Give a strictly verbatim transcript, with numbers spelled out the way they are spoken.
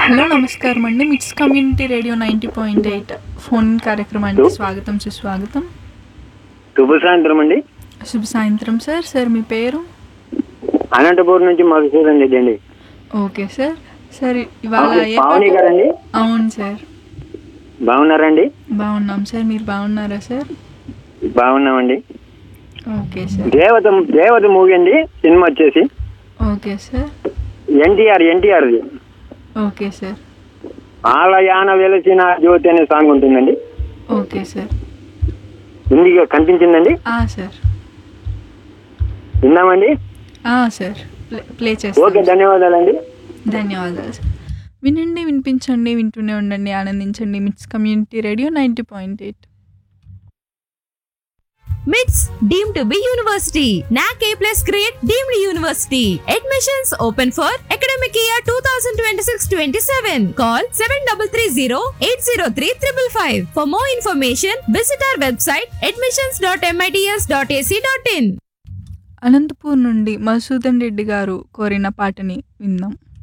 Hello నమస్కారం అండి. మిట్స్ community radio ninety point eight phone కార్యక్రమానికి స్వాగతం సుస్వాగతం. శుభ సాయంత్రం అండి. శుభ సాయంత్రం సార్. సార్ మీ పేరు? అనంతపురం నుంచి మధుసూదన్ రెడ్డి అండి. Okay sir. సార్ ఇవాళ ఏ పావని పాట- గారండి, అవును సార్, బాగున్నారండి? బాగున్నాం సార్. మీరు బాగున్నారా సార్? బాగున్నామండి. Okay sir. దేవత దేవత మూవీ అండి. సినిమా వచ్చేసి okay sir. NTR ఎన్టీఆర్ది okay sir. ఆలయాన వెలసిన జ్యోతి అనే సాంగ్ ఉంటుందండి. Okay sir. హిందీగా కనిపించిందండి. ఆ సార్ విన్నామండి. ఆ సార్ ప్లే ప్లే ఓకే, చేస్తాను. ధన్యవాదాలండి. ధన్యవాదాలు సార్. వినండి, వినిపించండి, వింటూనే ఉండండి, ఆనందించండి. మిట్స్ community radio ninety point eight. మిట్స్ డీమ్డ్ టు బి యూనివర్సిటీ. నాక్ ఏ plus grade deemed university. Admissions open for academic year two thousand twenty six twenty seven. Call seven three three zero eight zero three five five. For more information visit our website admissions dot MITS dot AC dot in. Anantapur నుండి మధుసూదన్ రెడ్డి గారు కోరిన పాటని విందాం.